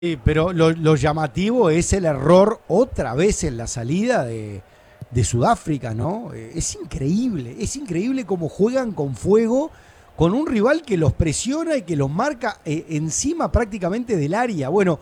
Sí, pero lo llamativo es el error otra vez en la salida de Sudáfrica, ¿no? Es increíble cómo juegan con fuego con un rival que los presiona y que los marca encima prácticamente del área. Bueno,